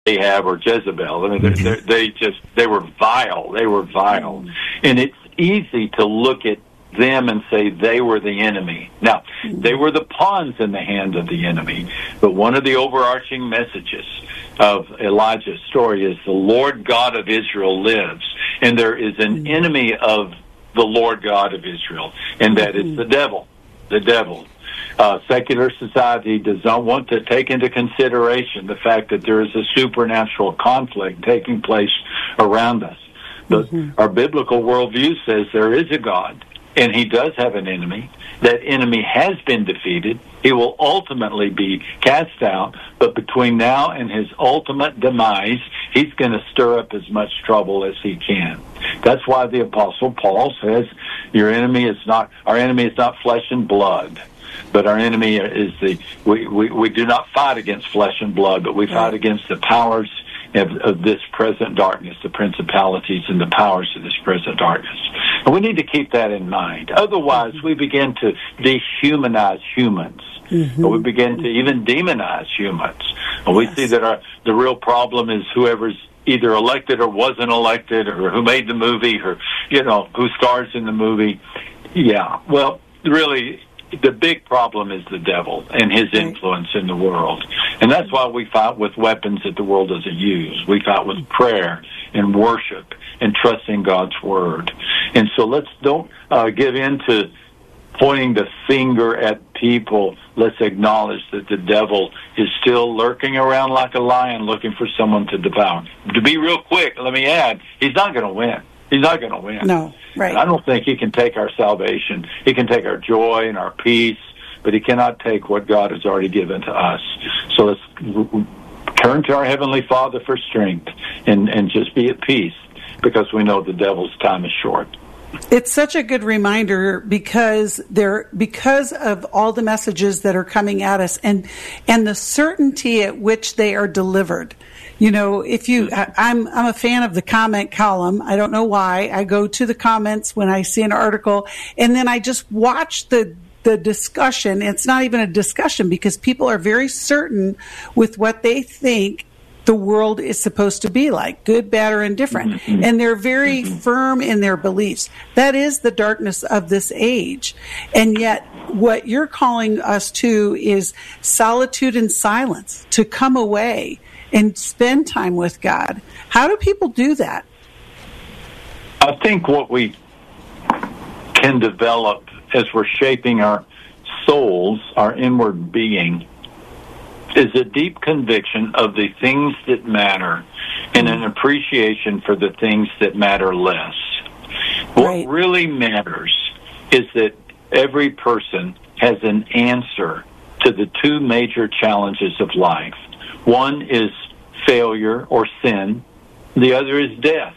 Ahab or Jezebel. I mean, they were vile. They were vile. And it's easy to look at them and say they were the enemy. Now, they were the pawns in the hand of the enemy. But one of the overarching messages of Elijah's story is the Lord God of Israel lives. And there is an enemy of the Lord God of Israel, and that is the devil. The devil. Secular society does not want to take into consideration the fact that there is a supernatural conflict taking place around us. But our biblical worldview says there is a God, and he does have an enemy. That enemy has been defeated. He will ultimately be cast out, but between now and his ultimate demise, he's going to stir up as much trouble as he can. That's why the Apostle Paul says, our enemy is not flesh and blood, but our enemy is we do not fight against flesh and blood, but we fight against the powers of this present darkness, the principalities and the powers of this present darkness. And we need to keep that in mind. Otherwise, we begin to dehumanize humans. Or we begin to even demonize humans. And we see that the real problem is whoever's either elected or wasn't elected, or who made the movie, or, who stars in the movie. Yeah, well, really, the big problem is the devil and his influence in the world. And that's why we fight with weapons that the world doesn't use. We fight with prayer and worship and trusting God's word. And so don't give in to pointing the finger at people. Let's acknowledge that the devil is still lurking around like a lion looking for someone to devour. To be real quick, let me add, he's not going to win. He's not going to win. No, right. And I don't think he can take our salvation. He can take our joy and our peace, but he cannot take what God has already given to us. So let's turn to our Heavenly Father for strength and just be at peace, because we know the devil's time is short. It's such a good reminder because of all the messages that are coming at us and the certainty at which they are delivered. I'm a fan of the comment column. I don't know why. I go to the comments when I see an article, and then I just watch the discussion. It's not even a discussion because people are very certain with what they think the world is supposed to be like, good, bad, or indifferent. And they're very firm in their beliefs. That is the darkness of this age. And yet what you're calling us to is solitude and silence, to come away and spend time with God. How do people do that? I think what we can develop as we're shaping our souls, our inward being, is a deep conviction of the things that matter and an appreciation for the things that matter less. What really matters is that every person has an answer to the two major challenges of life. One is failure or sin. The other is death.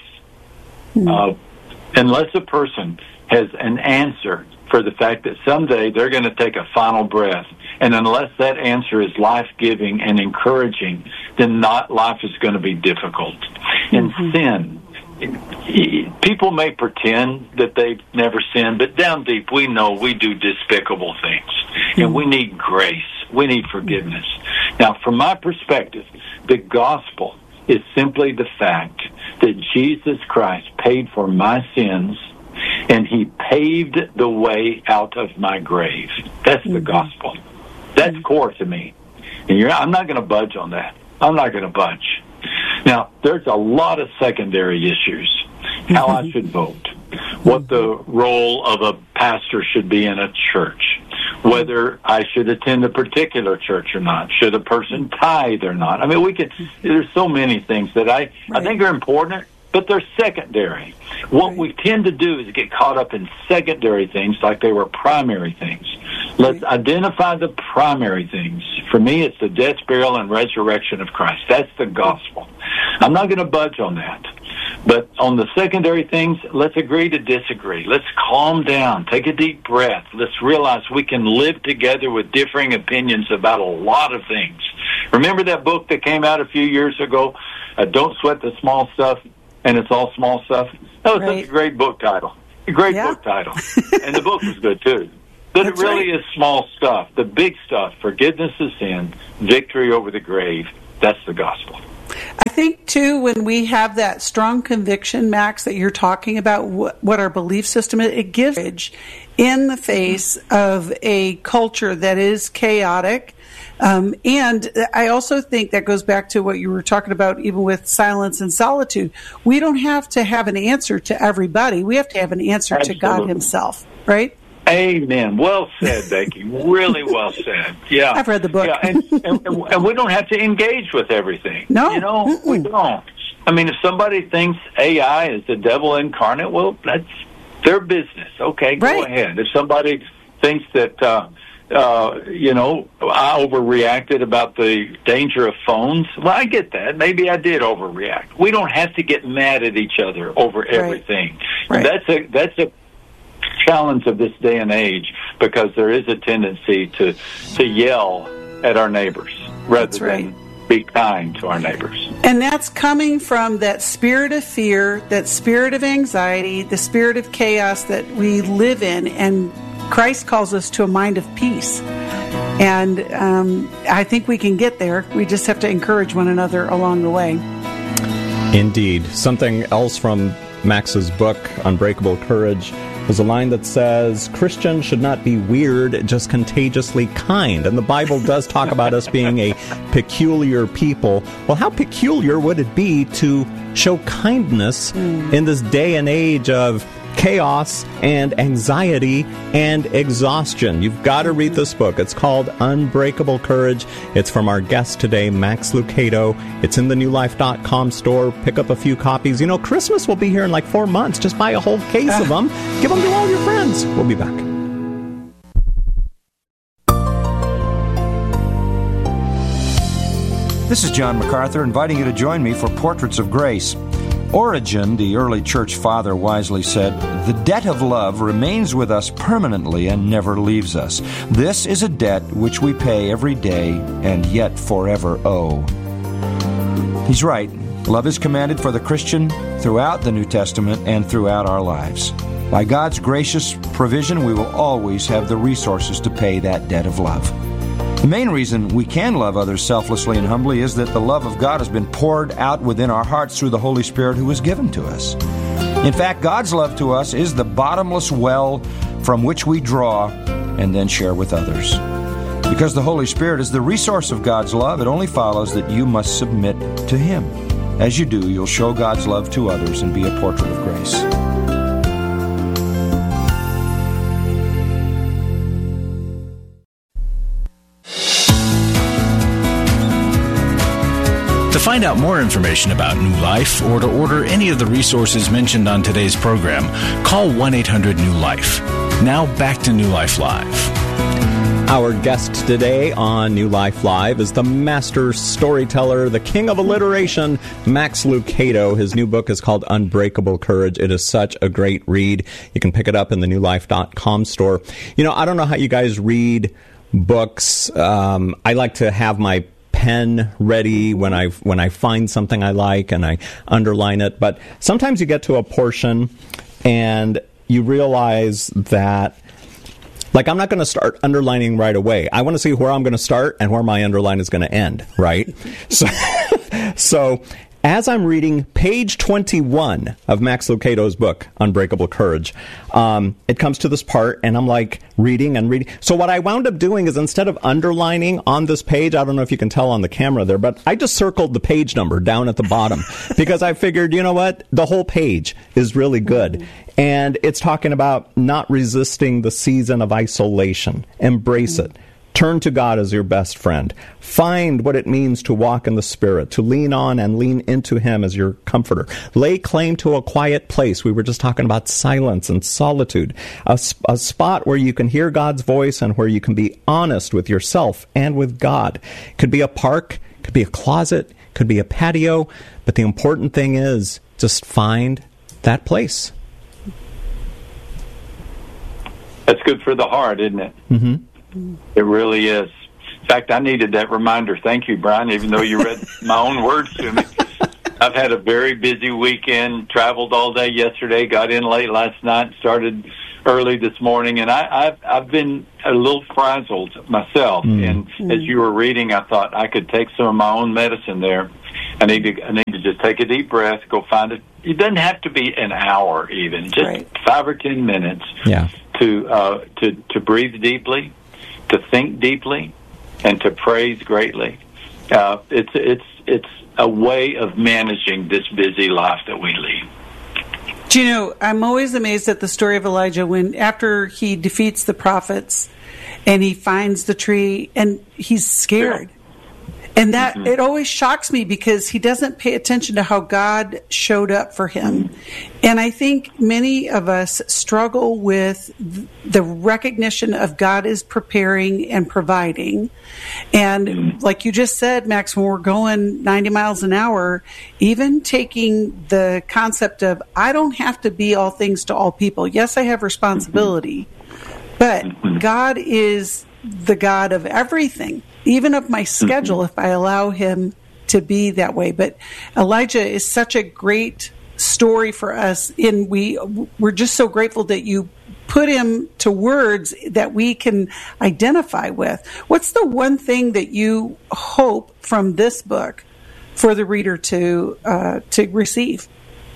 Unless a person has an answer for the fact that someday they're going to take a final breath, and unless that answer is life-giving and encouraging, then life is going to be difficult. And sin, people may pretend that they've never sinned, but down deep we know we do despicable things, and we need grace. We need forgiveness. Now, from my perspective, the gospel is simply the fact that Jesus Christ paid for my sins, and he paved the way out of my grave. That's the gospel. That's core to me. And I'm not going to budge on that. I'm not going to budge. Now, there's a lot of secondary issues. How I should vote, what the role of a pastor should be in a church, whether I should attend a particular church or not, should a person tithe or not. I mean, there's so many things that I think are important, but they're secondary. What we tend to do is get caught up in secondary things like they were primary things. Let's identify the primary things. For me, it's the death, burial, and resurrection of Christ. That's the gospel. I'm not going to budge on that. But on the secondary things, let's agree to disagree. Let's calm down. Take a deep breath. Let's realize we can live together with differing opinions about a lot of things. Remember that book that came out a few years ago, Don't Sweat the Small Stuff, and It's All Small Stuff? That was such a great book title. A great book title. And the book was good, too. But it really is small stuff. The big stuff, forgiveness of sin, victory over the grave, that's the gospel. I think, too, when we have that strong conviction, Max, that you're talking about, what our belief system is, it gives courage in the face of a culture that is chaotic. And I also think that goes back to what you were talking about, even with silence and solitude. We don't have to have an answer to everybody. We have to have an answer to God himself, right? Amen. Well said, Becky. Really well said. Yeah. I've read the book. Yeah, and we don't have to engage with everything. No. You know, we don't. I mean, if somebody thinks AI is the devil incarnate, well, that's their business. Okay, go ahead. If somebody thinks that, you know, I overreacted about the danger of phones, well, I get that. Maybe I did overreact. We don't have to get mad at each other over everything. Right. That's a challenge of this day and age, because there is a tendency to yell at our neighbors rather than be kind to our neighbors. And that's coming from that spirit of fear, that spirit of anxiety, the spirit of chaos that we live in. And Christ calls us to a mind of peace. And I think we can get there. We just have to encourage one another along the way. Indeed. Something else from Max's book, Unbreakable Courage, was a line that says, Christians should not be weird, just contagiously kind. And the Bible does talk about us being a peculiar people. Well, how peculiar would it be to show kindness in this day and age of chaos and anxiety and exhaustion? You've got to read this book. It's called Unbreakable Courage. It's from our guest today, Max Lucado. It's in the newlife.com store. Pick up a few copies. You know, Christmas will be here in like 4 months. Just buy a whole case of them. Give them to all your friends. We'll be back. This is John MacArthur inviting you to join me for Portraits of Grace. Origen, the early church father, wisely said, "The debt of love remains with us permanently and never leaves us. This is a debt which we pay every day and yet forever owe." He's right. Love is commanded for the Christian throughout the New Testament and throughout our lives. By God's gracious provision, we will always have the resources to pay that debt of love. The main reason we can love others selflessly and humbly is that the love of God has been poured out within our hearts through the Holy Spirit who was given to us. In fact, God's love to us is the bottomless well from which we draw and then share with others. Because the Holy Spirit is the resource of God's love, it only follows that you must submit to Him. As you do, you'll show God's love to others and be a portrait of grace. To find out more information about New Life or to order any of the resources mentioned on today's program, call 1-800-NEW-LIFE. Now back to New Life Live. Our guest today on New Life Live is the master storyteller, the king of alliteration, Max Lucado. His new book is called Unbreakable Courage. It is such a great read. You can pick it up in the newlife.com store. You know, I don't know how you guys read books. I like to have my pen ready when I find something I like and I underline it. But sometimes you get to a portion and you realize that, like, I'm not going to start underlining right away. I want to see where I'm going to start and where my underline is going to end, right? So as I'm reading page 21 of Max Lucado's book, Unbreakable Courage, it comes to this part, and I'm like reading and reading. So what I wound up doing is, instead of underlining on this page, I don't know if you can tell on the camera there, but I just circled the page number down at the bottom because I figured, you know what, the whole page is really good. And it's talking about not resisting the season of isolation. Embrace it. Turn to God as your best friend. Find what it means to walk in the Spirit, to lean on and lean into Him as your comforter. Lay claim to a quiet place. We were just talking about silence and solitude. A spot where you can hear God's voice and where you can be honest with yourself and with God. Could be a park, could be a closet, could be a patio, but the important thing is just find that place. That's good for the heart, isn't it? Mm-hmm. It really is. In fact, I needed that reminder. Thank you, Brian, even though you read my own words to me. I've had a very busy weekend, traveled all day yesterday, got in late last night, started early this morning, and I've been a little frazzled myself. And as you were reading, I thought I could take some of my own medicine there. I need to just take a deep breath, go find it. It doesn't have to be an hour even, just 5 or 10 minutes to breathe deeply, to think deeply, and to praise greatly. It's a way of managing this busy life that we lead. Do you know, I'm always amazed at the story of Elijah when after he defeats the prophets and he finds the tree and he's scared. And that it always shocks me because he doesn't pay attention to how God showed up for him. And I think many of us struggle with the recognition of God is preparing and providing. And like you just said, Max, when we're going 90 miles an hour, even taking the concept of I don't have to be all things to all people. Yes, I have responsibility, but God is the God of everything. Even of my schedule, if I allow him to be that way. But Elijah is such a great story for us, and we're just so grateful that you put him to words that we can identify with. What's the one thing that you hope from this book for the reader to receive?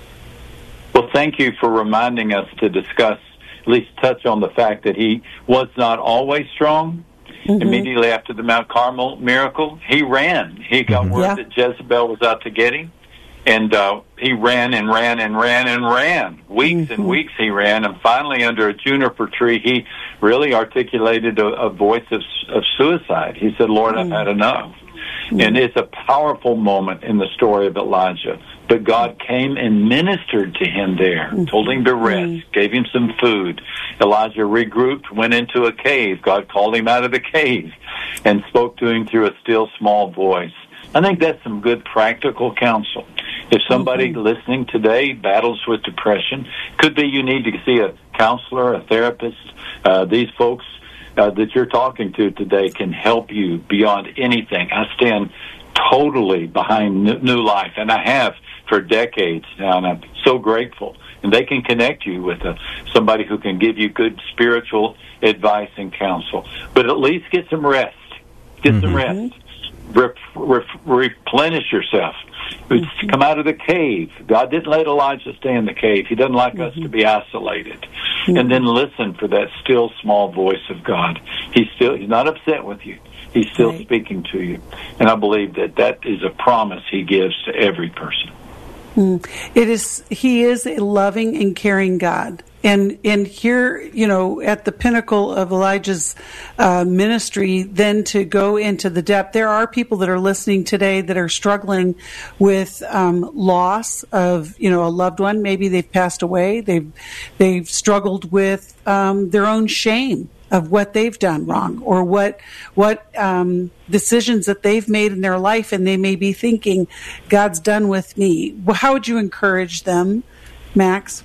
Well, thank you for reminding us to discuss, at least touch on the fact that he was not always strong. Immediately after the Mount Carmel miracle, he ran. He got word that Jezebel was out to get him, and he ran and ran and ran and ran. Weeks and weeks he ran, and finally under a juniper tree, he really articulated a voice of suicide. He said, Lord, I've had enough. And it's a powerful moment in the story of Elijah. But God came and ministered to him there, told him to rest, gave him some food. Elijah regrouped, went into a cave. God called him out of the cave and spoke to him through a still small voice. I think that's some good practical counsel. If somebody listening today battles with depression, could be you need to see a counselor, a therapist. These folks that you're talking to today can help you beyond anything. I stand totally behind New Life, and I have for decades now, and I'm so grateful. And they can connect you with somebody who can give you good spiritual advice and counsel. But at least get some rest. Get some rest. Replenish yourself. Come out of the cave. God didn't let Elijah stay in the cave. He doesn't like us to be isolated. And then listen for that still small voice of God. He's not upset with you. He's still speaking to you. And I believe that is a promise he gives to every person. He is a loving and caring God. And here, at the pinnacle of Elijah's ministry, then to go into the depth, there are people that are listening today that are struggling with loss of, a loved one. Maybe they've passed away. They've struggled with their own shame of what they've done wrong or what decisions that they've made in their life, and they may be thinking, God's done with me. Well, how would you encourage them, Max?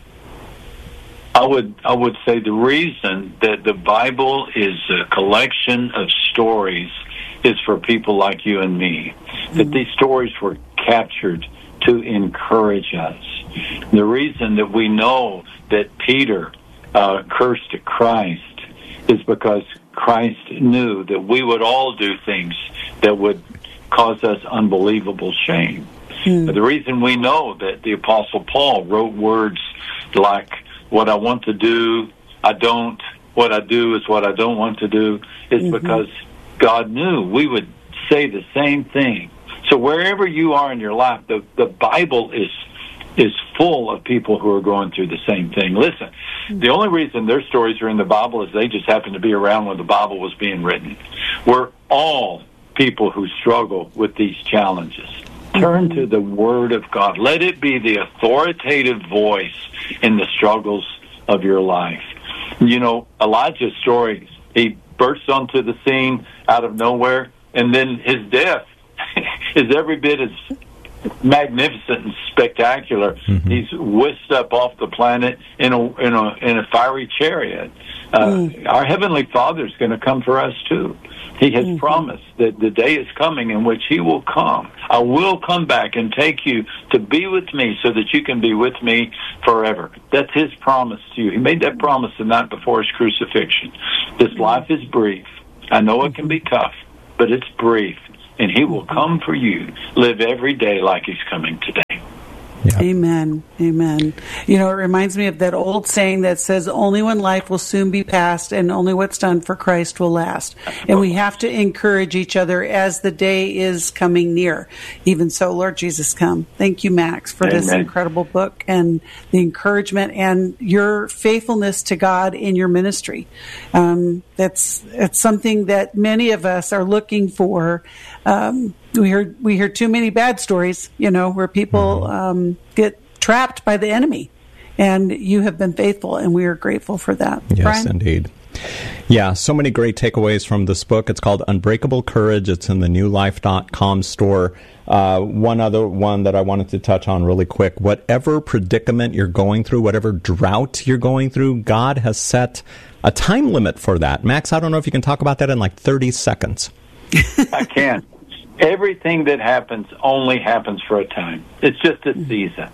I would say the reason that the Bible is a collection of stories is for people like you and me. That these stories were captured to encourage us. The reason that we know that Peter cursed Christ is because Christ knew that we would all do things that would cause us unbelievable shame. The reason we know that the Apostle Paul wrote words like, what I want to do, I don't. What I do is what I don't want to do, is because God knew we would say the same thing. So wherever you are in your life, the Bible is full of people who are going through the same thing. Listen, the only reason their stories are in the Bible is they just happened to be around when the Bible was being written. We're all people who struggle with these challenges. Turn to the Word of God. Let it be the authoritative voice in the struggles of your life. Elijah's story, he bursts onto the scene out of nowhere, and then his death is every bit as magnificent and spectacular. He's whisked up off the planet in a fiery chariot. Our Heavenly Father is going to come for us too. He has promised that the day is coming in which He will come. I will come back and take you to be with me so that you can be with me forever. That's His promise to you. He made that promise the night before His crucifixion. This life is brief. I know it can be tough, but it's brief. and he will come for you. Live every day like he's coming today. Yeah. Amen. Amen. You know, it reminds me of that old saying that says, only when life will soon be past and only what's done for Christ will last. And we have to encourage each other as the day is coming near. Even so, Lord Jesus, come. Thank you, Max, for this incredible book and the encouragement and your faithfulness to God in your ministry. It's something that many of us are looking for. We hear too many bad stories, you know, where people get trapped by the enemy, and you have been faithful, and we are grateful for that. Yes, Brian? Indeed. Yeah, so many great takeaways from this book. It's called Unbreakable Courage. It's in the newlife.com store. One other one that I wanted to touch on really quick. Whatever predicament you're going through, whatever drought you're going through, God has set a time limit for that. Max, I don't know if you can talk about that in like 30 seconds. I can. Everything that happens only happens for a time. It's just a season.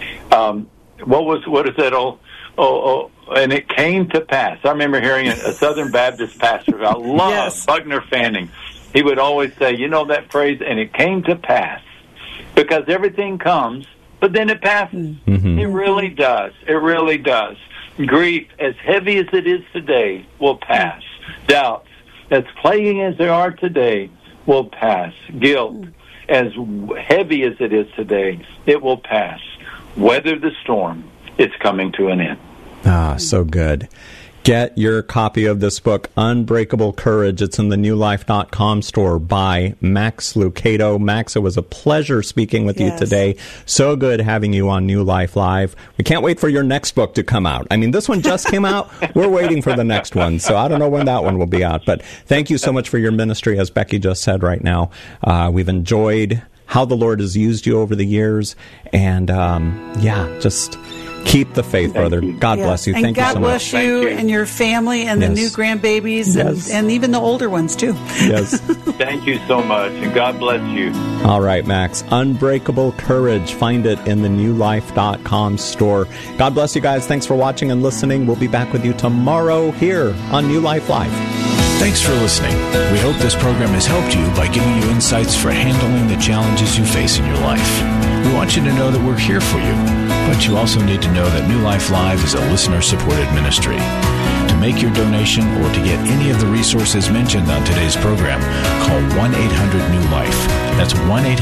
What is that old? And it came to pass. I remember hearing a Southern Baptist pastor. I love Buckner Fanning. He would always say, you know that phrase, and it came to pass. Because everything comes, but then it passes. Mm-hmm. It really does. It really does. Grief, as heavy as it is today, will pass. Doubts, as plaguing as they are today, will pass. Guilt, as heavy as it is today, it will pass. Weather the storm. It's coming to an end. Ah, so good. Get your copy of this book, Unbreakable Courage. It's in the newlife.com store by Max Lucado. Max, it was a pleasure speaking with you today. So good having you on New Life Live. We can't wait for your next book to come out. I mean, this one just came out. We're waiting for the next one, so I don't know when that one will be out. But thank you so much for your ministry, as Becky just said right now. We've enjoyed how the Lord has used you over the years. And, just keep the faith, brother. God bless you. Thank you so much. God bless you and your family and the new grandbabies and even the older ones, too. Yes. Thank you so much, and God bless you. All right, Max. Unbreakable Courage. Find it in the newlife.com store. God bless you guys. Thanks for watching and listening. We'll be back with you tomorrow here on New Life Live. Thanks for listening. We hope this program has helped you by giving you insights for handling the challenges you face in your life. We want you to know that we're here for you, but you also need to know that New Life Live is a listener-supported ministry. To make your donation or to get any of the resources mentioned on today's program, call 1-800-NEW-LIFE. That's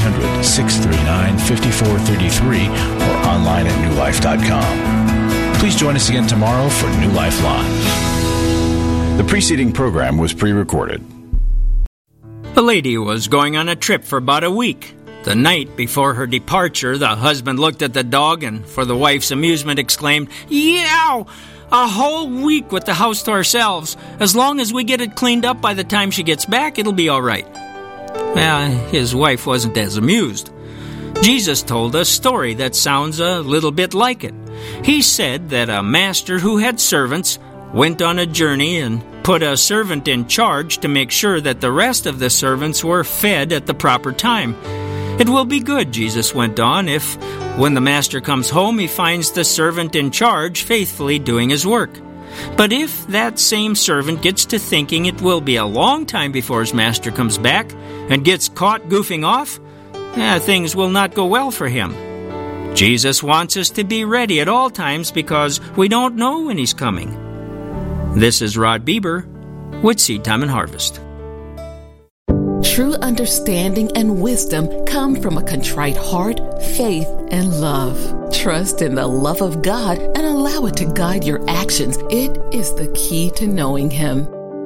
1-800-639-5433 or online at newlife.com. Please join us again tomorrow for New Life Live. The preceding program was pre-recorded. The lady was going on a trip for about a week. The night before her departure, the husband looked at the dog and, for the wife's amusement, exclaimed, "Yow! A whole week with the house to ourselves. As long as we get it cleaned up by the time she gets back, it'll be all right." Well, his wife wasn't as amused. Jesus told a story that sounds a little bit like it. He said that a master who had servants went on a journey and put a servant in charge to make sure that the rest of the servants were fed at the proper time. It will be good, Jesus went on, if, when the master comes home, he finds the servant in charge faithfully doing his work. But if that same servant gets to thinking it will be a long time before his master comes back and gets caught goofing off, things will not go well for him. Jesus wants us to be ready at all times because we don't know when he's coming. This is Rod Bieber with Seed Time and Harvest. True understanding and wisdom come from a contrite heart, faith, and love. Trust in the love of God and allow it to guide your actions. It is the key to knowing Him.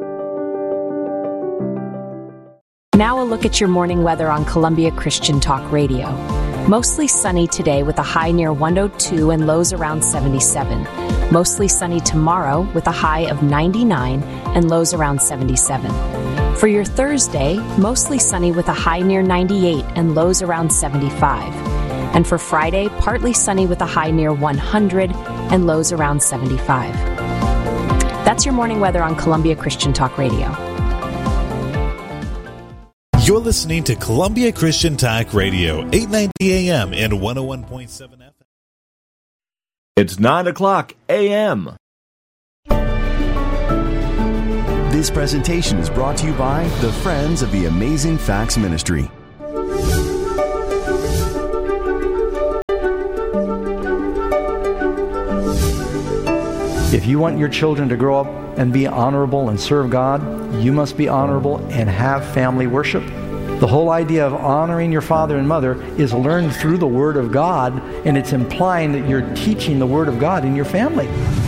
Now a look at your morning weather on Columbia Christian Talk Radio. Mostly sunny today with a high near 102 and lows around 77. Mostly sunny tomorrow with a high of 99 and lows around 77. For your Thursday, mostly sunny with a high near 98 and lows around 75. And for Friday, partly sunny with a high near 100 and lows around 75. That's your morning weather on Columbia Christian Talk Radio. You're listening to Columbia Christian Talk Radio, 890 AM and 101.7 FM. It's 9 o'clock a.m. This presentation is brought to you by the Friends of the Amazing Facts Ministry. If you want your children to grow up and be honorable and serve God, you must be honorable and have family worship. The whole idea of honoring your father and mother is learned through the Word of God, and it's implying that you're teaching the Word of God in your family.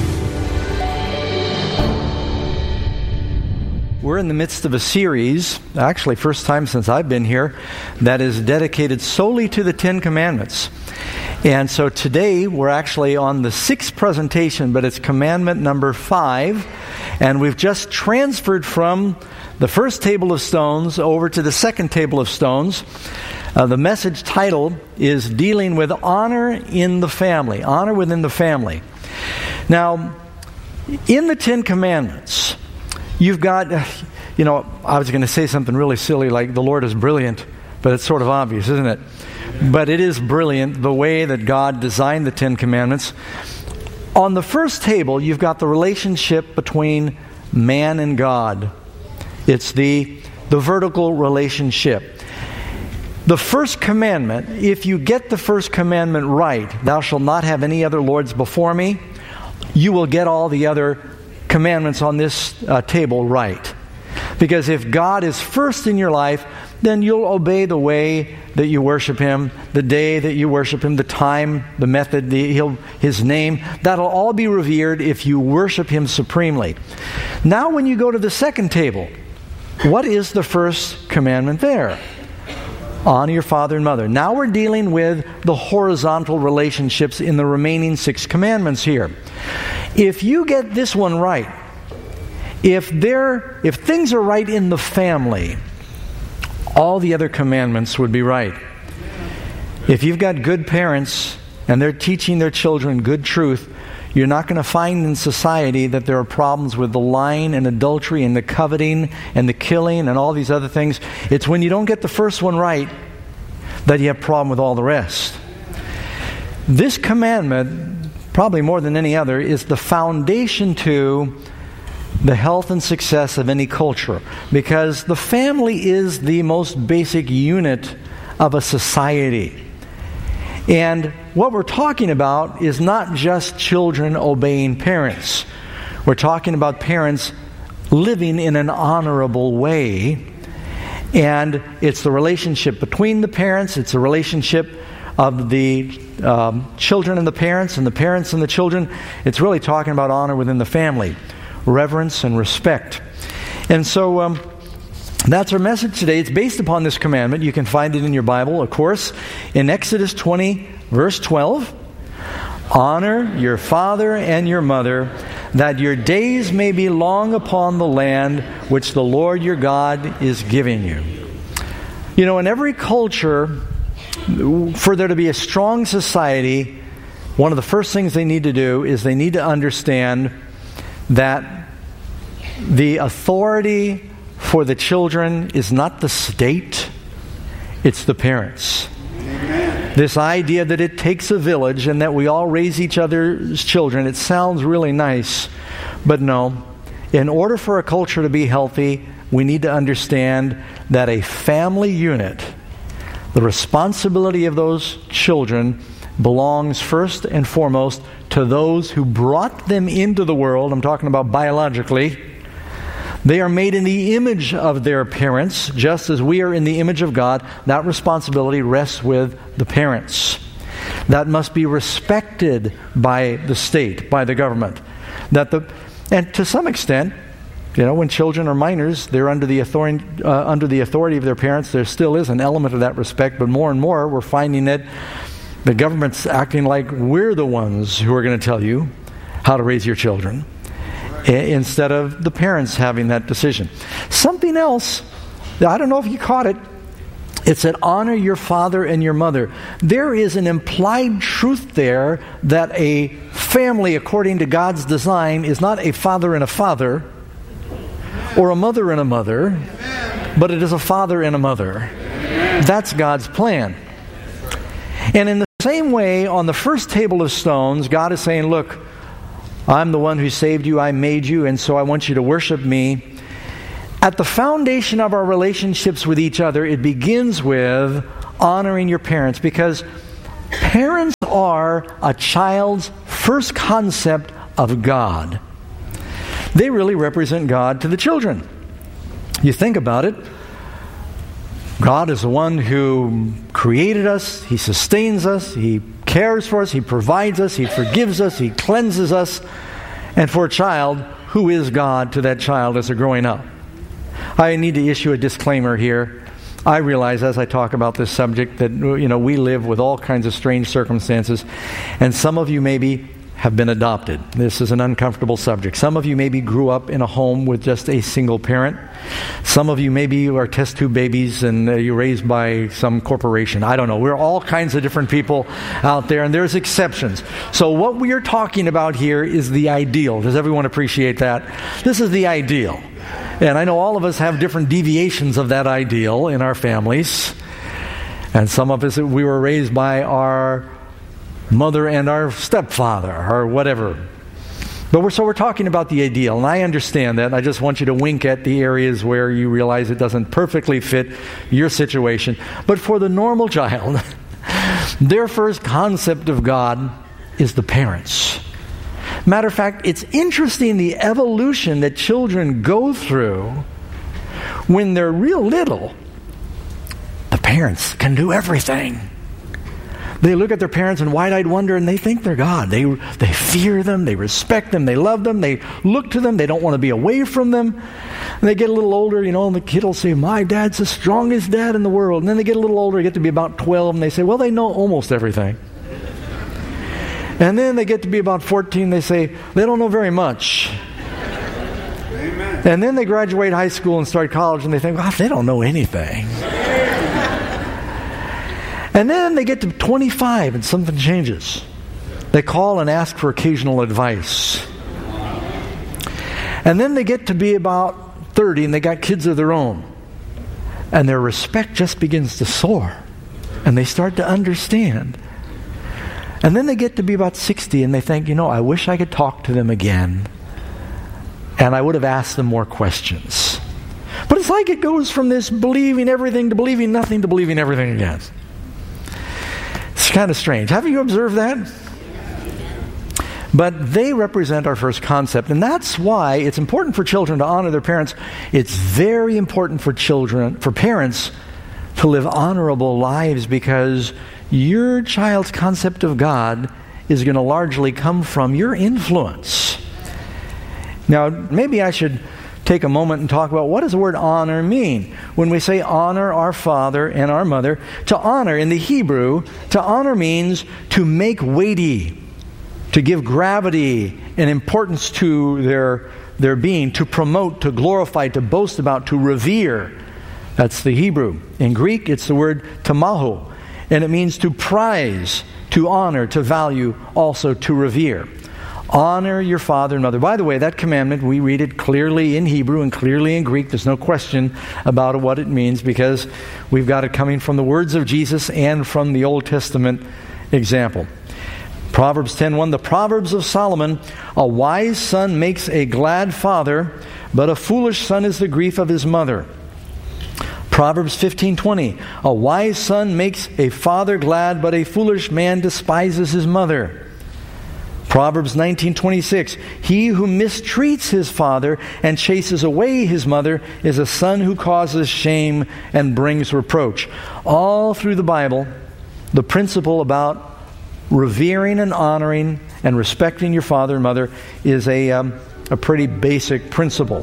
We're in the midst of a series, actually first time since I've been here, that is dedicated solely to the Ten Commandments. And so today we're actually on the 6th presentation, but it's commandment number 5. And we've just transferred from the first table of stones over to the second table of stones. The message title is Dealing with Honor in the Family. Honor within the family. Now, in the Ten Commandments, you've got, I was going to say something really silly like the Lord is brilliant, but it's sort of obvious, isn't it? But it is brilliant the way that God designed the Ten Commandments. On the first table, you've got the relationship between man and God. It's the vertical relationship. The first commandment, if you get the first commandment right, thou shalt not have any other lords before me, you will get all the other commandments on this table right. Because if God is first in your life, then you'll obey the way that you worship Him, the day that you worship Him, the time, the method, His name. That'll all be revered if you worship Him supremely. Now when you go to the second table, what is the first commandment there? Honor your father and mother. Now we're dealing with the horizontal relationships in the remaining 6 commandments here. If you get this one right, if things are right in the family, all the other commandments would be right. If you've got good parents and they're teaching their children good truth, you're not going to find in society that there are problems with the lying and adultery and the coveting and the killing and all these other things. It's when you don't get the first one right that you have a problem with all the rest. This commandment, probably more than any other, is the foundation to the health and success of any culture, because the family is the most basic unit of a society. And what we're talking about is not just children obeying parents. We're talking about parents living in an honorable way. And it's the relationship between the parents, it's the relationship of the children and the parents and the children. It's really talking about honor within the family. Reverence and respect. And so that's our message today. It's based upon this commandment. You can find it in your Bible, of course, in Exodus 20, verse 12. Honor your father and your mother, that your days may be long upon the land which the Lord your God is giving you. You know, in every culture, for there to be a strong society, one of the first things they need to do is they need to understand that the authority for the children is not the state, it's the parents. Amen. This idea that it takes a village and that we all raise each other's children, it sounds really nice, but no. In order for a culture to be healthy, we need to understand that a family unit, the responsibility of those children belongs first and foremost to those who brought them into the world. I'm talking about biologically. They are made in the image of their parents, just as we are in the image of God. That responsibility rests with the parents. That must be respected by the state, by the government. And to some extent, when children are minors, they're under the authority of their parents. There still is an element of that respect, but more and more we're finding that the government's acting like we're the ones who are going to tell you how to raise your children, instead of the parents having that decision. Something else, I don't know if you caught it, it said, honor your father and your mother. There is an implied truth there that a family, according to God's design, is not a father and a father, or a mother and a mother, but it is a father and a mother. That's God's plan. And in the same way, on the first table of stones, God is saying, look, I'm the one who saved you, I made you, and so I want you to worship me. At the foundation of our relationships with each other, it begins with honoring your parents, because parents are a child's first concept of God. They really represent God to the children. You think about it, God is the one who created us, He sustains us, He cares for us, He provides us, He forgives us, He cleanses us. And for a child, who is God to that child as they're growing up? I need to issue a disclaimer here. I realize as I talk about this subject that, we live with all kinds of strange circumstances, and some of you maybe have been adopted. This is an uncomfortable subject. Some of you maybe grew up in a home with just a single parent. Some of you maybe are test tube babies and you're raised by some corporation. I don't know. We're all kinds of different people out there, and there's exceptions. So what we are talking about here is the ideal. Does everyone appreciate that? This is the ideal. And I know all of us have different deviations of that ideal in our families. And some of us, we were raised by our mother and our stepfather or whatever. But we're talking about the ideal, and I understand that. I just want you to wink at the areas where you realize it doesn't perfectly fit your situation. But for the normal child, their first concept of God is the parents. Matter of fact, it's interesting the evolution that children go through when they're real little. The parents can do everything. They look at their parents in wide-eyed wonder, and they think they're God. They fear them, they respect them, they love them, they look to them, they don't want to be away from them. And they get a little older, and the kid will say, my dad's the strongest dad in the world. And then they get a little older, get to be about 12, and they say, well, they know almost everything. And then they get to be about 14, they say, they don't know very much. Amen. And then they graduate high school and start college, and they think, well, they don't know anything. And then they get to 25 and something changes. They call and ask for occasional advice. And then they get to be about 30 and they got kids of their own. And their respect just begins to soar. And they start to understand. And then they get to be about 60 and they think, I wish I could talk to them again. And I would have asked them more questions. But it's like it goes from this believing everything to believing nothing to believing everything again. It's kind of strange. Haven't you observed that? But they represent our first concept, and that's why it's important for children to honor their parents. It's very important for parents to live honorable lives, because your child's concept of God is going to largely come from your influence. Now, maybe I should take a moment and talk about what does the word honor mean. When we say honor our father and our mother, to honor in the Hebrew, to honor means to make weighty, to give gravity and importance to their being, to promote, to glorify, to boast about, to revere. That's the Hebrew. In Greek, it's the word tamaho, and it means to prize, to honor, to value, also to revere. Honor your father and mother. By the way, that commandment, we read it clearly in Hebrew and clearly in Greek. There's no question about what it means, because we've got it coming from the words of Jesus and from the Old Testament example. Proverbs 10:1, the Proverbs of Solomon, a wise son makes a glad father, but a foolish son is the grief of his mother. Proverbs 15:20, a wise son makes a father glad, but a foolish man despises his mother. Proverbs 19:26, he who mistreats his father and chases away his mother is a son who causes shame and brings reproach. All through the Bible, the principle about revering and honoring and respecting your father and mother is a pretty basic principle.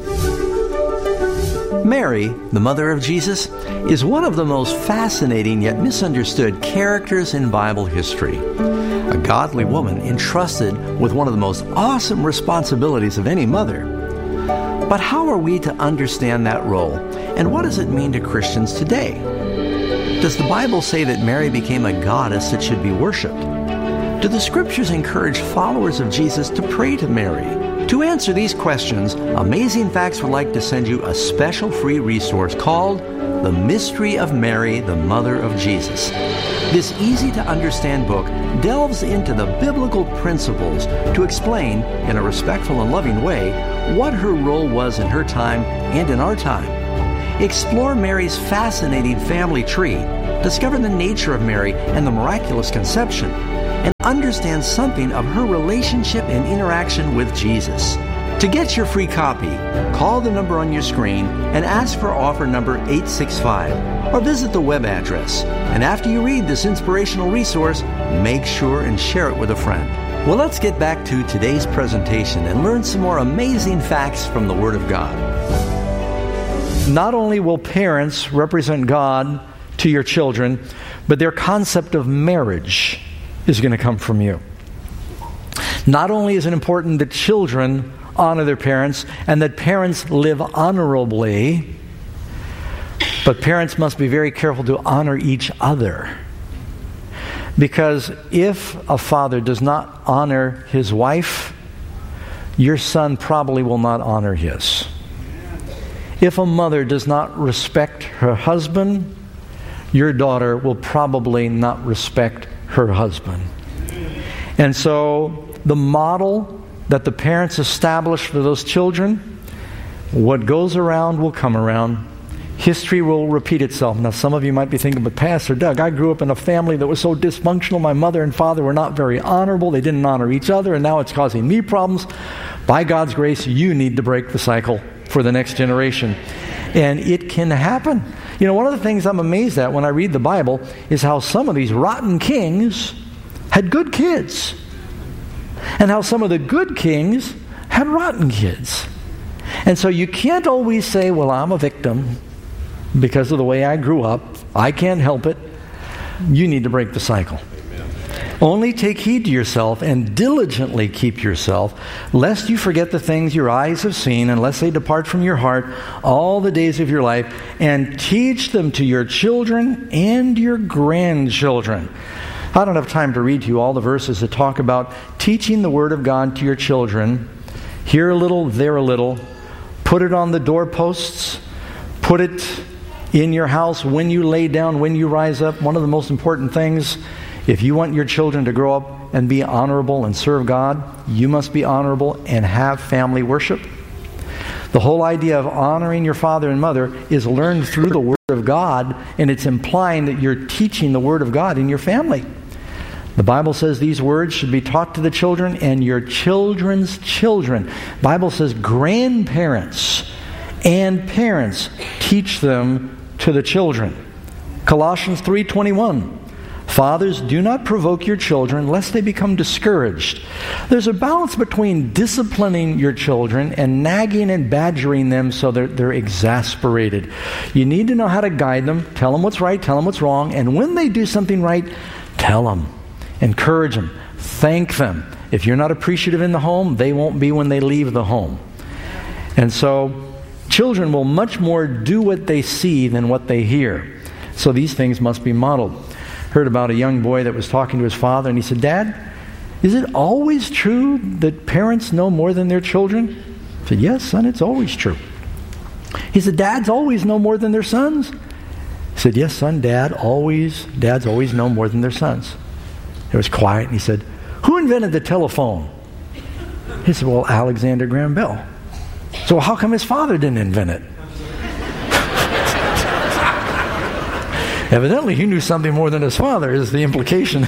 Mary, the mother of Jesus, is one of the most fascinating yet misunderstood characters in Bible history. A godly woman entrusted with one of the most awesome responsibilities of any mother. But how are we to understand that role, and what does it mean to Christians today? Does the Bible say that Mary became a goddess that should be worshipped? Do the Scriptures encourage followers of Jesus to pray to Mary? To answer these questions, Amazing Facts would like to send you a special free resource called The Mystery of Mary, the Mother of Jesus. This easy-to-understand book delves into the biblical principles to explain, in a respectful and loving way, what her role was in her time and in our time. explore Mary's fascinating family tree, discover the nature of Mary and the miraculous conception, and understand something of her relationship and interaction with Jesus. To get your free copy, call the number on your screen and ask for offer number 865, or visit the web address. And after you read this inspirational resource, make sure and share it with a friend. Well, let's get back to today's presentation and learn some more amazing facts from the Word of God. Not only will parents represent God to your children, but their concept of marriage is going to come from you. Not only is it important that children honor their parents and that parents live honorably, but parents must be very careful to honor each other. Because if a father does not honor his wife, your son probably will not honor his. If a mother does not respect her husband, your daughter will probably not respect her husband. And so the model that the parents establish for those children, what goes around will come around. History will repeat itself. Now, some of you might be thinking, but Pastor Doug, I grew up in a family that was so dysfunctional. My mother and father were not very honorable. They didn't honor each other, and now it's causing me problems. By God's grace, you need to break the cycle for the next generation. And it can happen. You know, one of the things I'm amazed at when I read the Bible is how some of these rotten kings had good kids. And how some of the good kings had rotten kids. And so you can't always say, well, I'm a victim because of the way I grew up. I can't help it. You need to break the cycle. Only take heed to yourself and diligently keep yourself, lest you forget the things your eyes have seen, unless they depart from your heart all the days of your life, and teach them to your children and your grandchildren. I don't have time to read to you all the verses that talk about teaching the Word of God to your children. Here a little, there a little. Put it on the doorposts. Put it in your house when you lay down, when you rise up. One of the most important things, if you want your children to grow up and be honorable and serve God, you must be honorable and have family worship. The whole idea of honoring your father and mother is learned through the Word of God, and it's implying that you're teaching the Word of God in your family. The Bible says these words should be taught to the children and your children's children. The Bible says grandparents and parents teach them to the children. Colossians 3:21. Fathers, do not provoke your children lest they become discouraged. There's a balance between disciplining your children and nagging and badgering them so they're exasperated. You need to know how to guide them, tell them what's right, tell them what's wrong, and when they do something right, tell them. Encourage them. Thank them. If you're not appreciative in the home, they won't be when they leave the home. And so, children will much more do what they see than what they hear. So these things must be modeled. Heard about a young boy that was talking to his father, and he said, Dad, is it always true that parents know more than their children? I said, yes, son, it's always true. He said, dads always know more than their sons? He said, yes, son, dads always know more than their sons. It was quiet, and he said, who invented the telephone? He said, well, Alexander Graham Bell. So how come his father didn't invent it? Evidently, he knew something more than his father, is the implication.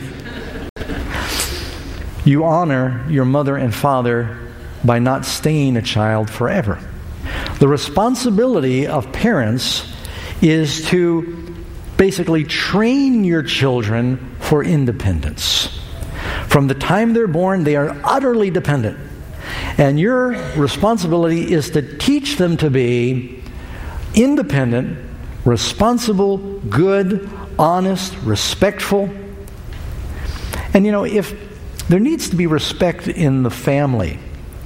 You honor your mother and father by not staying a child forever. The responsibility of parents is to basically train your children for independence. From the time they're born, they are utterly dependent. And your responsibility is to teach them to be independent, responsible, good, honest, respectful. And you know, if there needs to be respect in the family,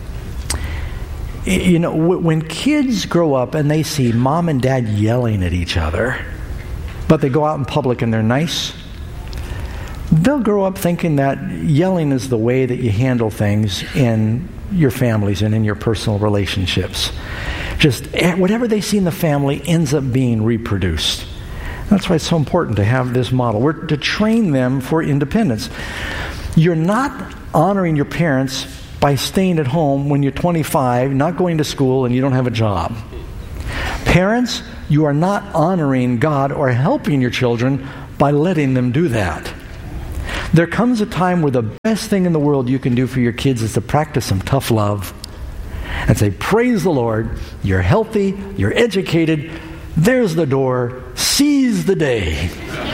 you know, when kids grow up and they see mom and dad yelling at each other, but they go out in public and they're nice, they'll grow up thinking that yelling is the way that you handle things in your families and in your personal relationships. Just whatever they see in the family ends up being reproduced. That's why it's so important to have this model. We're to train them for independence. You're not honoring your parents by staying at home when you're 25, not going to school, and you don't have a job. Parents, you are not honoring God or helping your children by letting them do that. There comes a time where the best thing in the world you can do for your kids is to practice some tough love and say, praise the Lord, you're healthy, you're educated, there's the door, seize the day.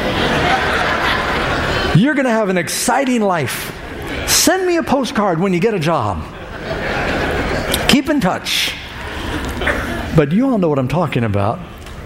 You're going to have an exciting life. Send me a postcard when you get a job. Keep in touch. But you all know what I'm talking about.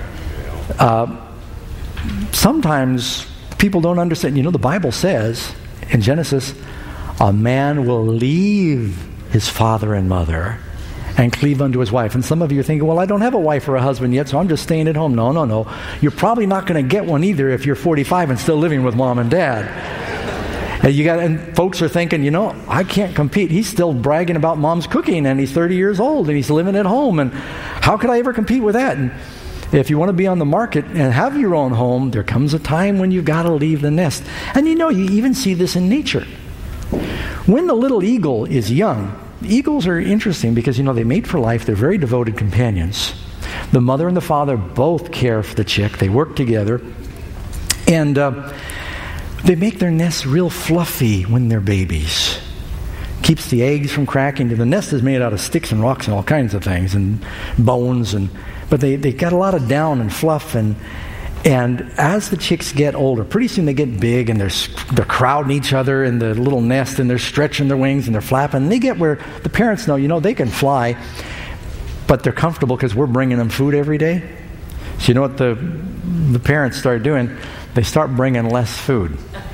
Sometimes people don't understand. You know, the Bible says in Genesis, a man will leave his father and mother and cleave unto his wife. And some of you are thinking, well, I don't have a wife or a husband yet, so I'm just staying at home. No. You're probably not going to get one either if you're 45 and still living with mom and dad. And folks are thinking, you know, I can't compete. He's still bragging about mom's cooking, and he's 30 years old, and he's living at home, and how could I ever compete with that? And if you want to be on the market and have your own home, there comes a time when you've got to leave the nest. And you know, you even see this in nature. When the little eagle is young, eagles are interesting because, you know, they mate for life. They're very devoted companions. The mother and the father both care for the chick. They work together. And they make their nests real fluffy when they're babies. Keeps the eggs from cracking. The nest is made out of sticks and rocks and all kinds of things and bones. But they got a lot of down and fluff. And as the chicks get older, pretty soon they get big and they're crowding each other in the little nest and they're stretching their wings and they're flapping. And they get where the parents know, you know, they can fly, but they're comfortable because we're bringing them food every day. So you know what the parents start doing? They start bringing less food.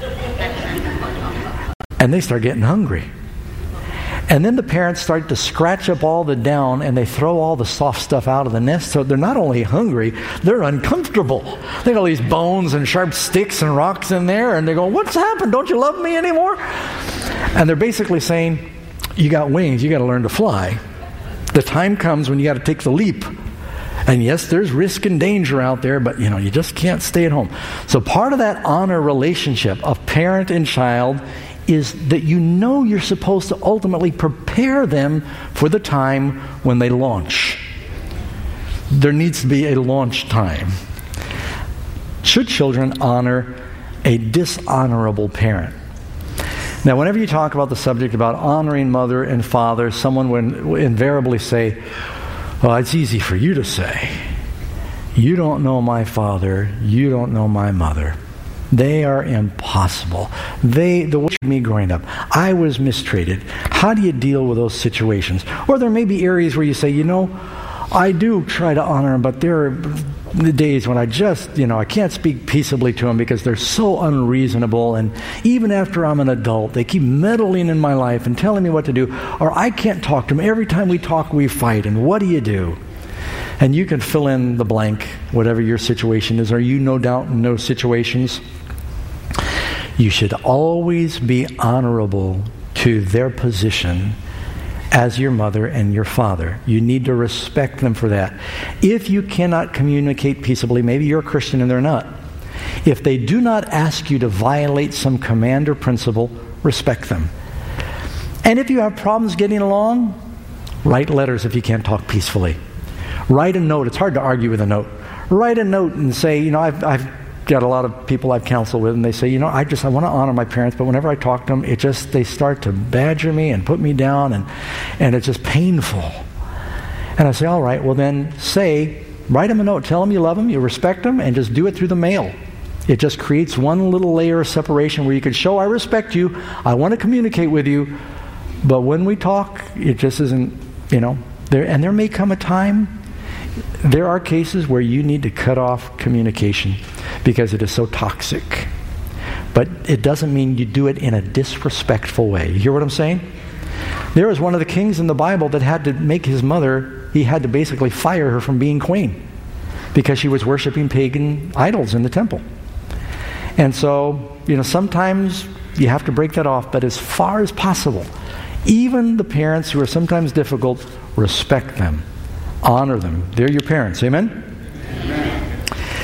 And they start getting hungry. And then the parents start to scratch up all the down and they throw all the soft stuff out of the nest. So they're not only hungry, they're uncomfortable. They got all these bones and sharp sticks and rocks in there, and they go, what's happened? Don't you love me anymore? And they're basically saying, you got wings, you got to learn to fly. The time comes when you got to take the leap. And yes, there's risk and danger out there, but you know, you just can't stay at home. So part of that honor relationship of parent and child is that you know you're supposed to ultimately prepare them for the time when they launch. There needs to be a launch time. Should children honor a dishonorable parent? Now, whenever you talk about the subject about honoring mother and father, someone would invariably say, well, it's easy for you to say. You don't know my father. You don't know my mother. They are impossible. The way me growing up, I was mistreated. How do you deal with those situations? Or there may be areas where you say, you know, I do try to honor them, but there are the days when I just, you know, I can't speak peaceably to them because they're so unreasonable. And even after I'm an adult, they keep meddling in my life and telling me what to do. Or I can't talk to them. Every time we talk, we fight. And what do you do? And you can fill in the blank, whatever your situation is. Are you no doubt in those situations? You should always be honorable to their position as your mother and your father. You need to respect them for that. If you cannot communicate peaceably, maybe you're a Christian and they're not. If they do not ask you to violate some command or principle, respect them. And if you have problems getting along, write letters if you can't talk peacefully. Write a note. It's hard to argue with a note. Write a note and say, you know, I've got a lot of people I've counseled with, and they say, you know, I want to honor my parents, but whenever I talk to them, they start to badger me and put me down, and it's just painful. And I say, all right, well then write them a note, tell them you love them, you respect them, and just do it through the mail. It just creates one little layer of separation where you can show I respect you, I want to communicate with you, but when we talk, it just isn't, you know, there may come a time, there are cases where you need to cut off communication because it is so toxic. But it doesn't mean you do it in a disrespectful way. You hear what I'm saying? There was one of the kings in the Bible that had to make his mother, he had to basically fire her from being queen because she was worshiping pagan idols in the temple. And so, you know, sometimes you have to break that off, but as far as possible, even the parents who are sometimes difficult, respect them. Honor them. They're your parents. Amen? Amen.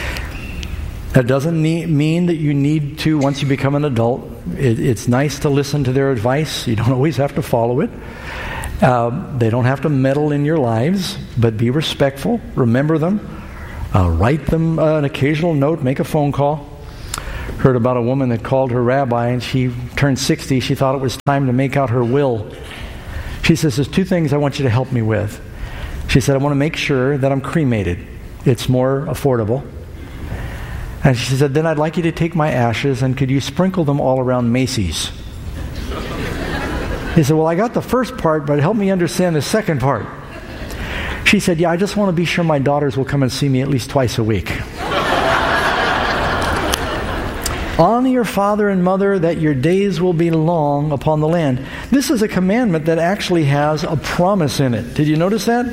That doesn't mean that you need to, once you become an adult, it's nice to listen to their advice. You don't always have to follow it. They don't have to meddle in your lives, but be respectful. Remember them. write them an occasional note, make a phone call. Heard about a woman that called her rabbi, and she turned 60. She thought it was time to make out her will. She says, there's 2 things I want you to help me with. She said, I want to make sure that I'm cremated. It's more affordable. And she said, then I'd like you to take my ashes, and could you sprinkle them all around Macy's? He said, well, I got the first part, but help me understand the second part. She said, yeah, I just want to be sure my daughters will come and see me at least twice a week. Honor your father and mother, that your days will be long upon the land. This is a commandment that actually has a promise in it. Did you notice that?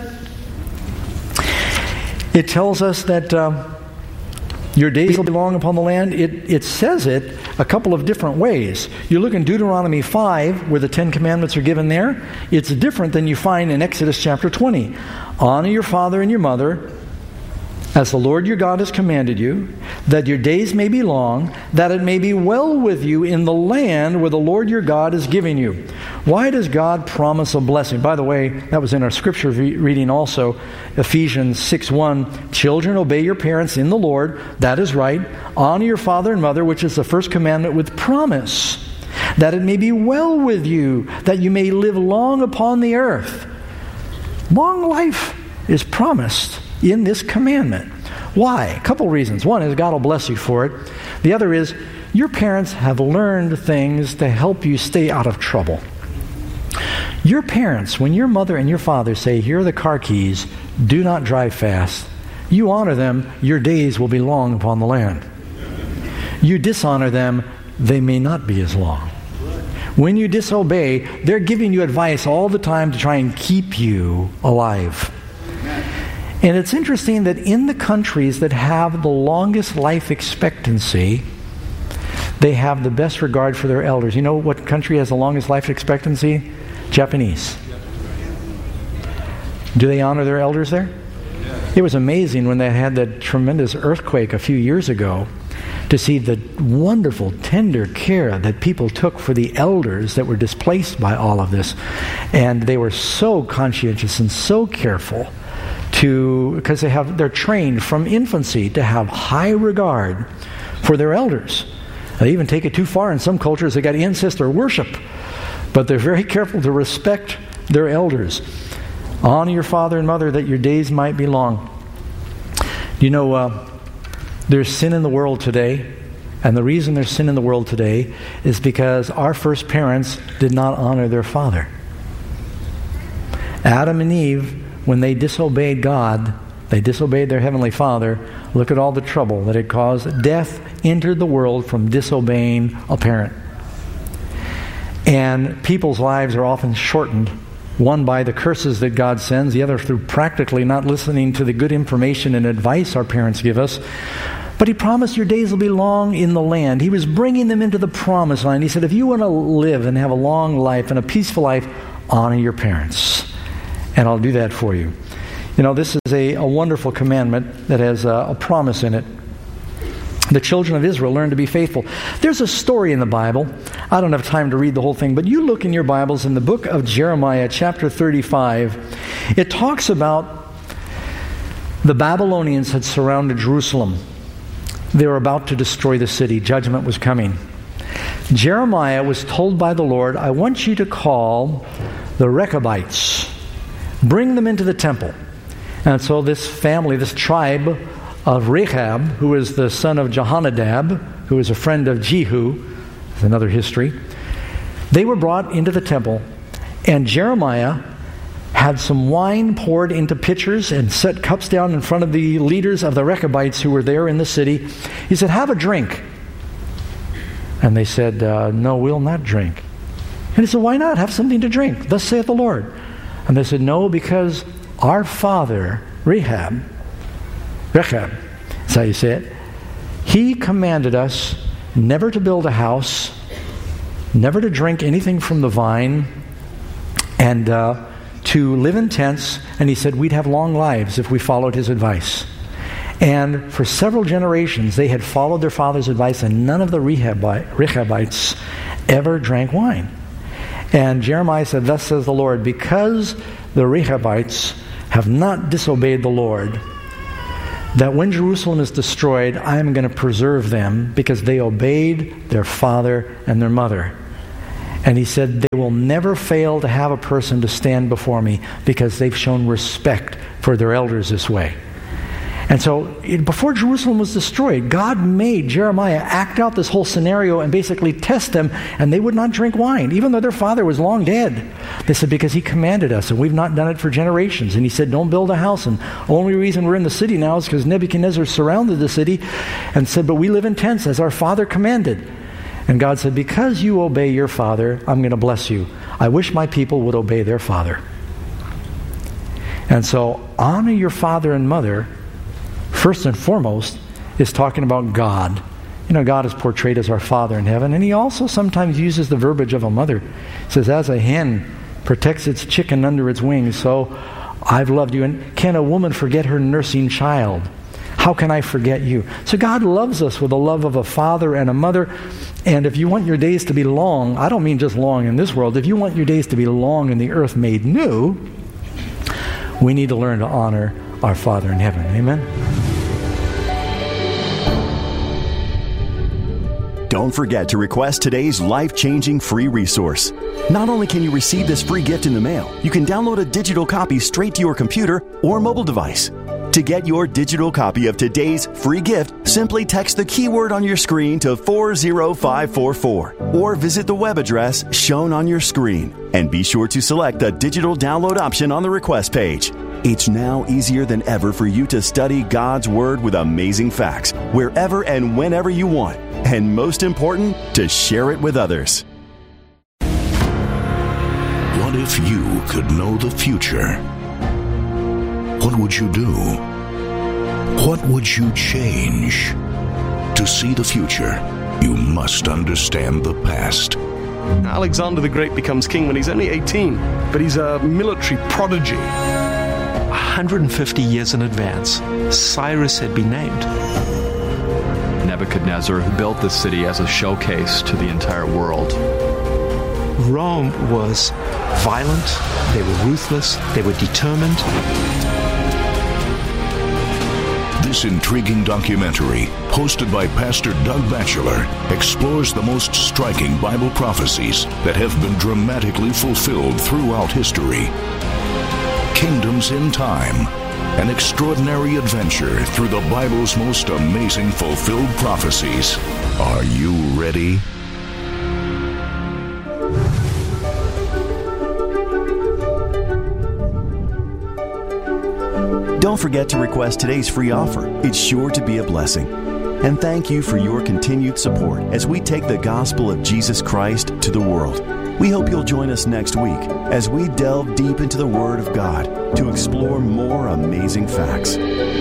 It tells us that your days will be long upon the land. It says it a couple of different ways. You look in Deuteronomy 5, where the 10 Commandments are given there. It's different than you find in Exodus chapter 20. Honor your father and your mother, as the Lord your God has commanded you, that your days may be long, that it may be well with you in the land where the Lord your God is giving you. Why does God promise a blessing? By the way, that was in our scripture reading also, Ephesians 6:1. Children, obey your parents in the Lord. That is right. Honor your father and mother, which is the first commandment, with promise, that it may be well with you, that you may live long upon the earth. Long life is promised in this commandment. Why? A couple reasons. One is God will bless you for it. The other is your parents have learned things to help you stay out of trouble. Your parents, when your mother and your father say, here are the car keys, do not drive fast, you honor them, your days will be long upon the land. You dishonor them, they may not be as long. When you disobey, they're giving you advice all the time to try and keep you alive. And it's interesting that in the countries that have the longest life expectancy, they have the best regard for their elders. You know what country has the longest life expectancy? Japanese. Do they honor their elders there? It was amazing when they had that tremendous earthquake a few years ago to see the wonderful, tender care that people took for the elders that were displaced by all of this. And they were so conscientious and so careful because they're trained from infancy to have high regard for their elders. They even take it too far in some cultures. They got ancestor worship, but they're very careful to respect their elders. Honor your father and mother, that your days might be long. You know, there's sin in the world today, and the reason there's sin in the world today is because our first parents did not honor their father. Adam and Eve, when they disobeyed God, they disobeyed their heavenly Father. Look at all the trouble that it caused. Death entered the world from disobeying a parent. And people's lives are often shortened, one by the curses that God sends, the other through practically not listening to the good information and advice our parents give us. But He promised your days will be long in the land. He was bringing them into the promised land. He said, if you want to live and have a long life and a peaceful life, honor your parents. And I'll do that for you. You know, this is a wonderful commandment that has a promise in it. The children of Israel learned to be faithful. There's a story in the Bible. I don't have time to read the whole thing, but you look in your Bibles in the book of Jeremiah, chapter 35. It talks about the Babylonians had surrounded Jerusalem. They were about to destroy the city. Judgment was coming. Jeremiah was told by the Lord, I want you to call the Rechabites. Bring them into the temple. And so this family, this tribe of Rechab, who is the son of Jehonadab, who is a friend of Jehu, that's another history, they were brought into the temple, and Jeremiah had some wine poured into pitchers and set cups down in front of the leaders of the Rechabites who were there in the city. He said, have a drink. And they said, no, we'll not drink. And he said, why not? Have something to drink. Thus saith the Lord. And they said, no, because our father, Rechab, that's how you say it, he commanded us never to build a house, never to drink anything from the vine, and to live in tents. And he said we'd have long lives if we followed his advice. And for several generations, they had followed their father's advice, and none of the Rechabites ever drank wine. And Jeremiah said, thus says the Lord, because the Rechabites have not disobeyed the Lord, that when Jerusalem is destroyed, I am going to preserve them because they obeyed their father and their mother. And he said, they will never fail to have a person to stand before me because they've shown respect for their elders this way. And so, before Jerusalem was destroyed, God made Jeremiah act out this whole scenario and basically test them, and they would not drink wine, even though their father was long dead. They said, because he commanded us, and we've not done it for generations. And he said, don't build a house. And the only reason we're in the city now is because Nebuchadnezzar surrounded the city and said, but we live in tents as our father commanded. And God said, because you obey your father, I'm going to bless you. I wish my people would obey their father. And so, honor your father and mother, first and foremost, is talking about God. You know, God is portrayed as our Father in heaven, and he also sometimes uses the verbiage of a mother. He says, as a hen protects its chicken under its wings, so I've loved you. And can a woman forget her nursing child? How can I forget you? So God loves us with the love of a father and a mother. And if you want your days to be long, I don't mean just long in this world, if you want your days to be long in the earth made new, we need to learn to honor our Father in heaven. Amen? Don't forget to request today's life-changing free resource. Not only can you receive this free gift in the mail, you can download a digital copy straight to your computer or mobile device. To get your digital copy of today's free gift, simply text the keyword on your screen to 40544 or visit the web address shown on your screen. And be sure to select the digital download option on the request page. It's now easier than ever for you to study God's Word with amazing facts wherever and whenever you want. And most important, to share it with others. What if you could know the future? What would you do? What would you change? To see the future, you must understand the past. Alexander the Great becomes king when he's only 18, but he's a military prodigy. 150 years in advance, Cyrus had been named. Nebuchadnezzar, who built this city as a showcase to the entire world. Rome was violent, they were ruthless, they were determined. This intriguing documentary, hosted by Pastor Doug Batchelor, explores the most striking Bible prophecies that have been dramatically fulfilled throughout history. Kingdoms in Time, an extraordinary adventure through the Bible's most amazing fulfilled prophecies. Are you ready? Don't forget to request today's free offer. It's sure to be a blessing. And thank you for your continued support as we take the gospel of Jesus Christ to the world. We hope you'll join us next week as we delve deep into the Word of God to explore more amazing facts.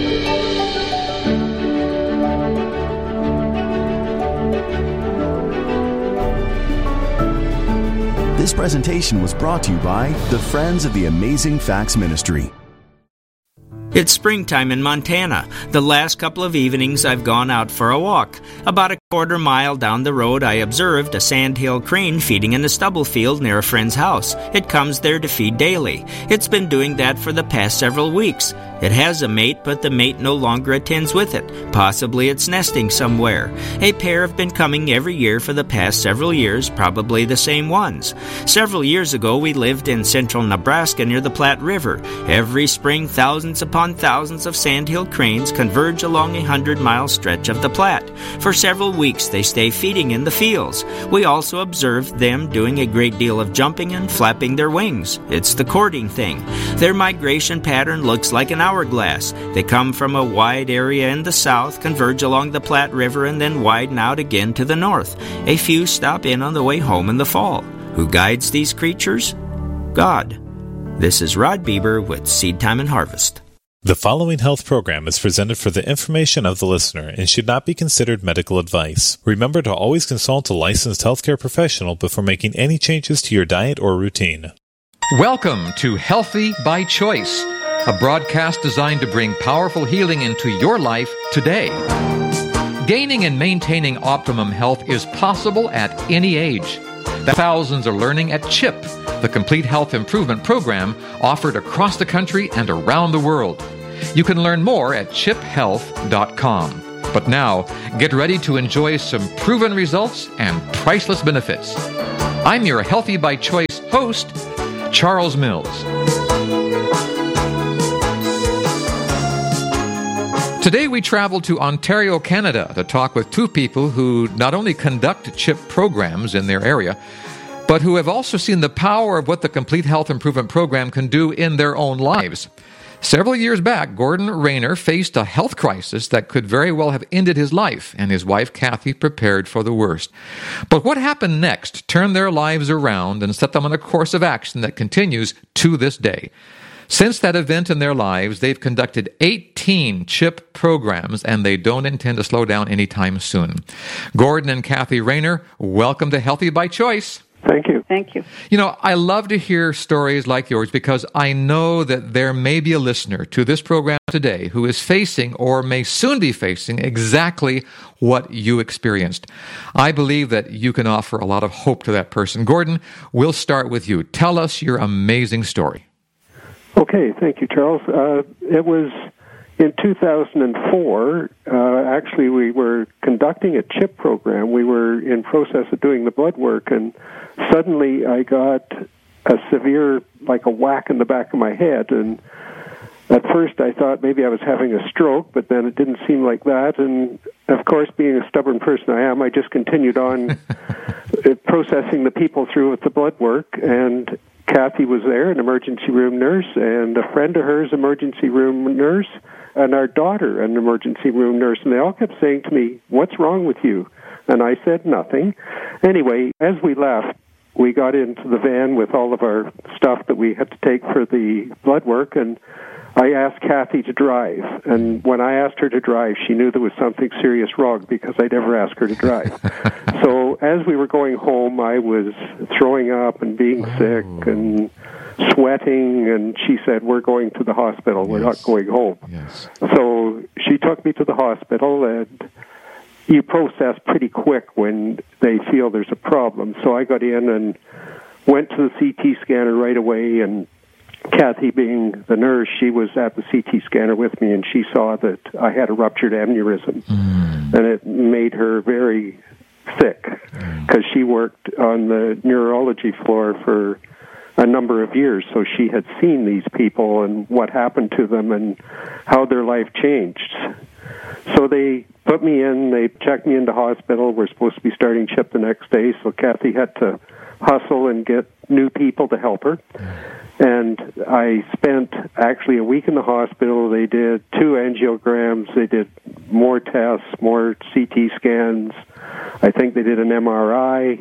This presentation was brought to you by the Friends of the Amazing Facts Ministry. It's springtime in Montana. The last couple of evenings I've gone out for a walk. About a quarter mile down the road I observed a sandhill crane feeding in a stubble field near a friend's house. It comes there to feed daily. It's been doing that for the past several weeks. It has a mate, but the mate no longer attends with it. Possibly it's nesting somewhere. A pair have been coming every year for the past several years, probably the same ones. Several years ago we lived in central Nebraska near the Platte River. Every spring thousands upon thousands of sandhill cranes converge along a 100-mile stretch of the Platte. For several weeks they stay feeding in the fields. We also observed them doing a great deal of jumping and flapping their wings. It's the courting thing. Their migration pattern looks like an hourglass. They come from a wide area in the south, converge along the Platte River, and then widen out again to the north. A few stop in on the way home in the fall. Who guides these creatures? God. This is Rod Bieber with Seed Time and Harvest. The following health program is presented for the information of the listener and should not be considered medical advice. Remember to always consult a licensed healthcare professional before making any changes to your diet or routine. Welcome to Healthy by Choice, a broadcast designed to bring powerful healing into your life today. Gaining and maintaining optimum health is possible at any age. Thousands are learning at CHIP, the Complete Health Improvement Program offered across the country and around the world. You can learn more at chiphealth.com. But now, get ready to enjoy some proven results and priceless benefits. I'm your Healthy by Choice host, Charles Mills. Today we travel to Ontario, Canada to talk with two people who not only conduct CHIP programs in their area, but who have also seen the power of what the Complete Health Improvement Program can do in their own lives. Several years back, Gordon Rayner faced a health crisis that could very well have ended his life, and his wife Kathy prepared for the worst. But what happened next turned their lives around and set them on a course of action that continues to this day. Since that event in their lives, they've conducted 18 CHIP programs, and they don't intend to slow down anytime soon. Gordon and Kathy Rayner, welcome to Healthy by Choice. Thank you. Thank you. You know, I love to hear stories like yours because I know that there may be a listener to this program today who is facing or may soon be facing exactly what you experienced. I believe that you can offer a lot of hope to that person. Gordon, we'll start with you. Tell us your amazing story. Okay, thank you, Charles. It was in 2004. Actually, we were conducting a CHIP program. We were in process of doing the blood work, and suddenly I got a severe, like a whack in the back of my head. And at first I thought maybe I was having a stroke, but then it didn't seem like that. And of course, being a stubborn person I am, I just continued on processing the people through with the blood work. And Kathy was there, an emergency room nurse, and a friend of hers, emergency room nurse, and our daughter, an emergency room nurse. And they all kept saying to me, "What's wrong with you?" And I said nothing. Anyway, as we left, we got into the van with all of our stuff that we had to take for the blood work, and I asked Kathy to drive. And when I asked her to drive, she knew there was something serious wrong because I never asked her to drive. So as we were going home, I was throwing up and being sick and sweating, and she said, "We're going to the hospital. We're not going home." So she took me to the hospital, and you process pretty quick when they feel there's a problem. So I got in and went to the CT scanner right away, and Kathy, being the nurse, she was at the CT scanner with me, and she saw that I had a ruptured aneurysm, and it made her very sick because she worked on the neurology floor for a number of years, so she had seen these people and what happened to them and how their life changed. So they put me in, they checked me into hospital. We're supposed to be starting CHIP the next day, so Kathy had to hustle and get new people to help her. And I spent actually a week in the hospital. They did 2 angiograms. They did more tests, more CT scans. I think they did an MRI.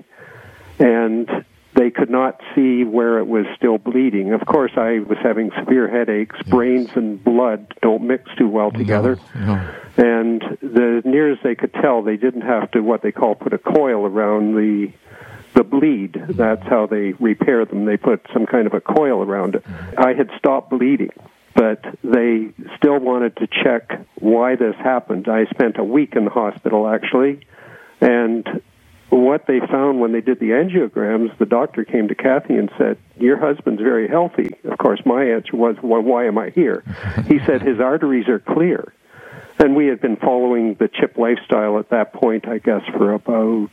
And they could not see where it was still bleeding. Of course, I was having severe headaches. Brains and blood don't mix too well together. No. And the near as they could tell, they didn't have to, what they call, put a coil around the bleed. That's how they repair them. They put some kind of a coil around it. I had stopped bleeding, but they still wanted to check why this happened. I spent a week in the hospital, actually, and what they found when they did the angiograms, the doctor came to Kathy and said, "Your husband's very healthy." Of course, my answer was, "Well, why am I here?" He said, "His arteries are clear." And we had been following the CHIP lifestyle at that point, I guess, for about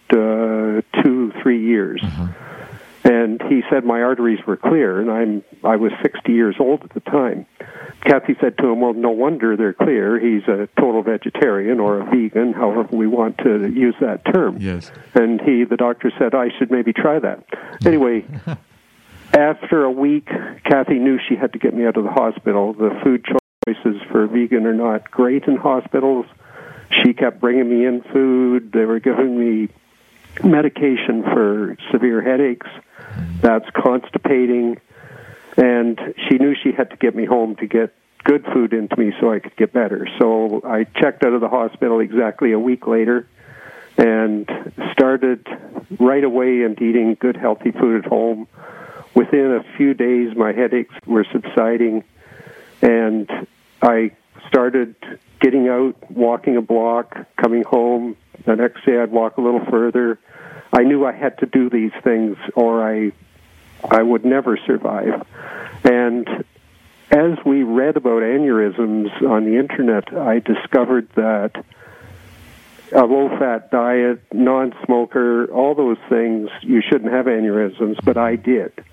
2-3 years. And he said my arteries were clear, and I was 60 years old at the time. Kathy said to him, "Well, no wonder they're clear. He's a total vegetarian or a vegan, however we want to use that term." Yes. And the doctor said, "I should maybe try that." Anyway, after a week, Kathy knew she had to get me out of the hospital. The food choices for vegan are not great in hospitals. She kept bringing me in food. They were giving me medication for severe headaches. That's constipating. And she knew she had to get me home to get good food into me so I could get better. So I checked out of the hospital exactly a week later and started right away into eating good, healthy food at home. Within a few days, my headaches were subsiding, and I started getting out, walking a block, coming home. The next day I'd walk a little further. I knew I had to do these things or I would never survive. And as we read about aneurysms on the internet, I discovered that a low-fat diet, non-smoker, all those things, you shouldn't have aneurysms, but I did.